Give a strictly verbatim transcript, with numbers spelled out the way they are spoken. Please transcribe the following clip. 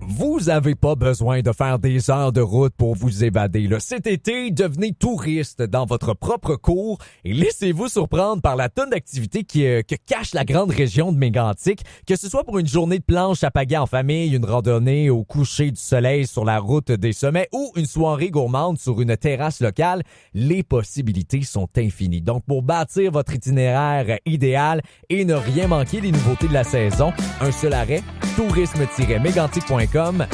Vous avez pas besoin de faire des heures de route pour vous évader. Là. Cet été, devenez touriste dans votre propre cours et laissez-vous surprendre par la tonne d'activités qui, euh, que cache la grande région de Mégantic. Que ce soit pour une journée de planche à pagaie en famille, une randonnée au coucher du soleil sur la route des sommets ou une soirée gourmande sur une terrasse locale, les possibilités sont infinies. Donc, pour bâtir votre itinéraire idéal et ne rien manquer des nouveautés de la saison, un seul arrêt, tourisme tiret mégantic point com.